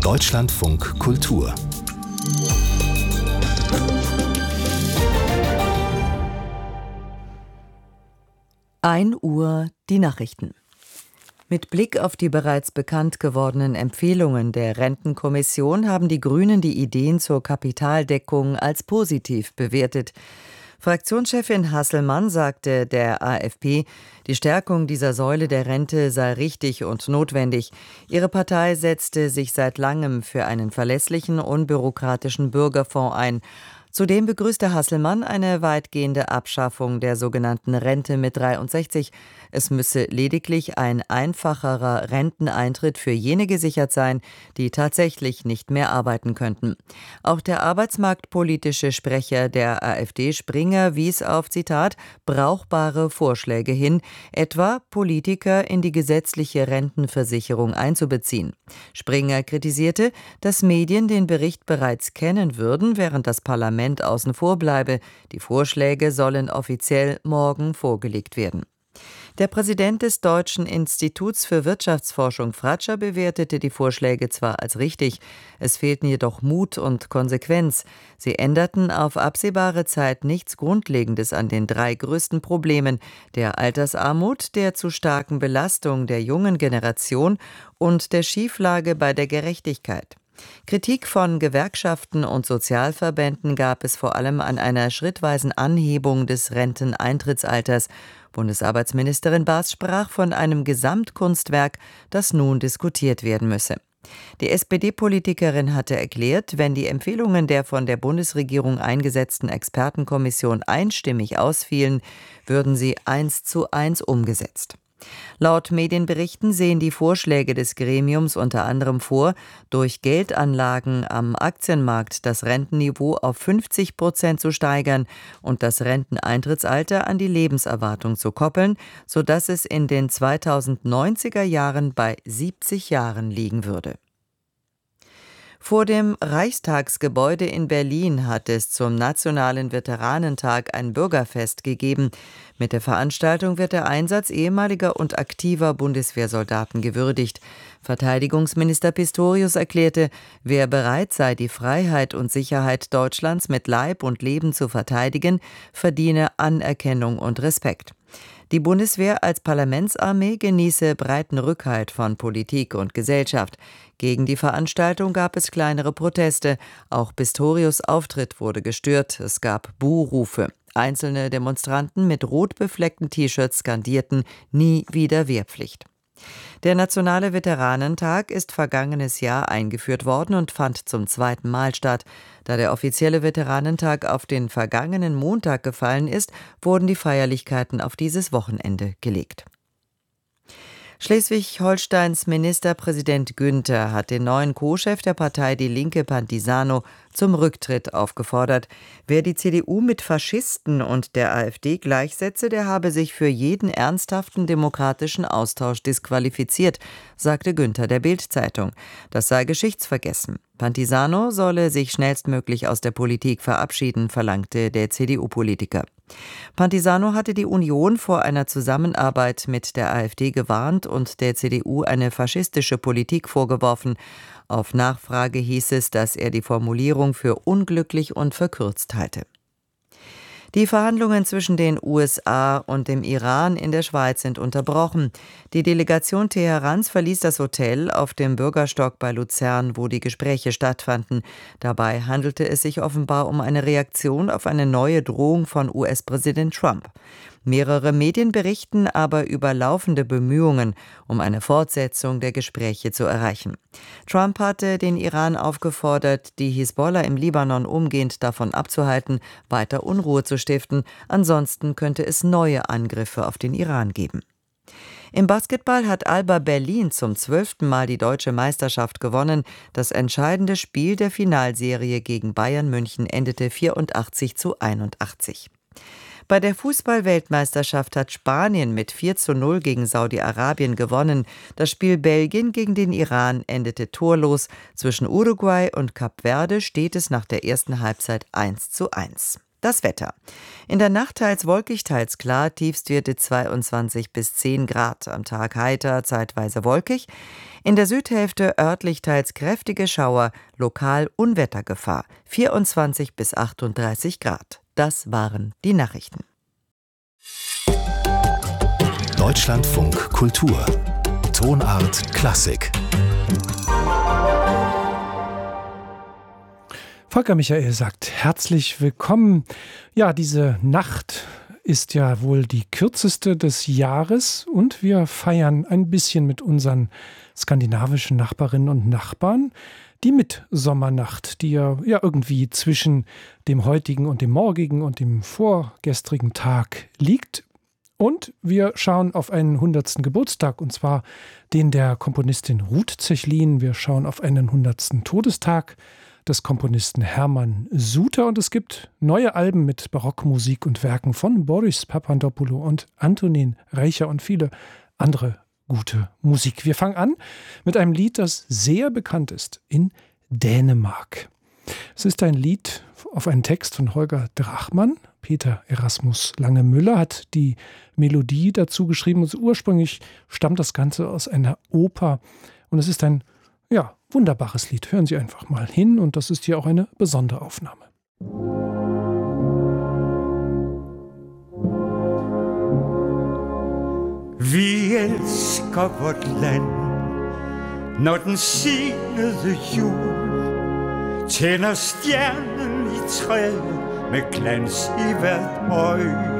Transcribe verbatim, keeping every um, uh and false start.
Deutschlandfunk Kultur. ein Uhr die Nachrichten. Mit Blick auf die bereits bekannt gewordenen Empfehlungen der Rentenkommission haben die Grünen die Ideen zur Kapitaldeckung als positiv bewertet. Fraktionschefin Hasselmann sagte der A f P, die Stärkung dieser Säule der Rente sei richtig und notwendig. Ihre Partei setzte sich seit langem für einen verlässlichen, unbürokratischen Bürgerfonds ein. Zudem begrüßte Hasselmann eine weitgehende Abschaffung der sogenannten Rente mit dreiundsechzig. Es müsse lediglich ein einfacherer Renteneintritt für jene gesichert sein, die tatsächlich nicht mehr arbeiten könnten. Auch der arbeitsmarktpolitische Sprecher der AfD, Springer, wies auf, Zitat, brauchbare Vorschläge hin, etwa Politiker in die gesetzliche Rentenversicherung einzubeziehen. Springer kritisierte, dass Medien den Bericht bereits kennen würden, während das Parlament außen vor bleibe. Die Vorschläge sollen offiziell morgen vorgelegt werden. Der Präsident des Deutschen Instituts für Wirtschaftsforschung, Fratscher, bewertete die Vorschläge zwar als richtig, es fehlten jedoch Mut und Konsequenz. Sie änderten auf absehbare Zeit nichts Grundlegendes an den drei größten Problemen: der Altersarmut, der zu starken Belastung der jungen Generation und der Schieflage bei der Gerechtigkeit. Kritik von Gewerkschaften und Sozialverbänden gab es vor allem an einer schrittweisen Anhebung des Renteneintrittsalters. Bundesarbeitsministerin Baas sprach von einem Gesamtkunstwerk, das nun diskutiert werden müsse. Die S P D-Politikerin hatte erklärt, wenn die Empfehlungen der von der Bundesregierung eingesetzten Expertenkommission einstimmig ausfielen, würden sie eins zu eins umgesetzt. Laut Medienberichten sehen die Vorschläge des Gremiums unter anderem vor, durch Geldanlagen am Aktienmarkt das Rentenniveau auf fünfzig Prozent zu steigern und das Renteneintrittsalter an die Lebenserwartung zu koppeln, sodass es in den zweitausendneunziger Jahren bei siebzig Jahren liegen würde. Vor dem Reichstagsgebäude in Berlin hat es zum Nationalen Veteranentag ein Bürgerfest gegeben. Mit der Veranstaltung wird der Einsatz ehemaliger und aktiver Bundeswehrsoldaten gewürdigt. Verteidigungsminister Pistorius erklärte, wer bereit sei, die Freiheit und Sicherheit Deutschlands mit Leib und Leben zu verteidigen, verdiene Anerkennung und Respekt. Die Bundeswehr als Parlamentsarmee genieße breiten Rückhalt von Politik und Gesellschaft. Gegen die Veranstaltung gab es kleinere Proteste. Auch Pistorius' Auftritt wurde gestört. Es gab Buhrufe. Einzelne Demonstranten mit rot befleckten T-Shirts skandierten: Nie wieder Wehrpflicht. Der Nationale Veteranentag ist vergangenes Jahr eingeführt worden und fand zum zweiten Mal statt. Da der offizielle Veteranentag auf den vergangenen Montag gefallen ist, wurden die Feierlichkeiten auf dieses Wochenende gelegt. Schleswig-Holsteins Ministerpräsident Günther hat den neuen Co-Chef der Partei Die Linke, Pantisano, zum Rücktritt aufgefordert. Wer die C D U mit Faschisten und der AfD gleichsetze, der habe sich für jeden ernsthaften demokratischen Austausch disqualifiziert, sagte Günther der Bild-Zeitung. Das sei geschichtsvergessen. Pantisano solle sich schnellstmöglich aus der Politik verabschieden, verlangte der C D U-Politiker. Pantisano hatte die Union vor einer Zusammenarbeit mit der AfD gewarnt und der C D U eine faschistische Politik vorgeworfen. Auf Nachfrage hieß es, dass er die Formulierung für unglücklich und verkürzt halte. Die Verhandlungen zwischen den U S A und dem Iran in der Schweiz sind unterbrochen. Die Delegation Teherans verließ das Hotel auf dem Bürgerstock bei Luzern, wo die Gespräche stattfanden. Dabei handelte es sich offenbar um eine Reaktion auf eine neue Drohung von U S-Präsident Trump. Mehrere Medien berichten aber über laufende Bemühungen, um eine Fortsetzung der Gespräche zu erreichen. Trump hatte den Iran aufgefordert, die Hisbollah im Libanon umgehend davon abzuhalten, weiter Unruhe zu stiften. Ansonsten könnte es neue Angriffe auf den Iran geben. Im Basketball hat Alba Berlin zum zwölften Mal die deutsche Meisterschaft gewonnen. Das entscheidende Spiel der Finalserie gegen Bayern München endete vierundachtzig zu einundachtzig. Bei der Fußball-Weltmeisterschaft hat Spanien mit vier zu null gegen Saudi-Arabien gewonnen. Das Spiel Belgien gegen den Iran endete torlos. Zwischen Uruguay und Kap Verde steht es nach der ersten Halbzeit eins zu eins. Das Wetter. In der Nacht teils wolkig, teils klar, Tiefstwerte zweiundzwanzig bis zehn Grad. Am Tag heiter, zeitweise wolkig. In der Südhälfte örtlich teils kräftige Schauer, lokal Unwettergefahr, vierundzwanzig bis achtunddreißig Grad. Das waren die Nachrichten. Deutschlandfunk Kultur. Tonart Klassik. Volker Michael sagt herzlich willkommen. Ja, diese Nacht ist ja wohl die kürzeste des Jahres und wir feiern ein bisschen mit unseren skandinavischen Nachbarinnen und Nachbarn die Mitsommernacht, die ja, ja irgendwie zwischen dem heutigen und dem morgigen und dem vorgestrigen Tag liegt. Und wir schauen auf einen hundertsten Geburtstag, und zwar den der Komponistin Ruth Zechlin. Wir schauen auf einen hundertsten Todestag des Komponisten Hermann Suter. Und es gibt neue Alben mit Barockmusik und Werken von Boris Papandopoulou und Antonin Reicher und viele andere gute Musik. Wir fangen an mit einem Lied, das sehr bekannt ist in Dänemark. Es ist ein Lied auf einen Text von Holger Drachmann. Peter Erasmus Lange-Müller hat die Melodie dazu geschrieben. Und ursprünglich stammt das Ganze aus einer Oper. Und es ist ein, ja, wunderbares Lied. Hören Sie einfach mal hin. Und das ist hier auch eine besondere Aufnahme. Vi elsker vort land, når den silede jul tænder stjernen i træet med glans i hvert øje.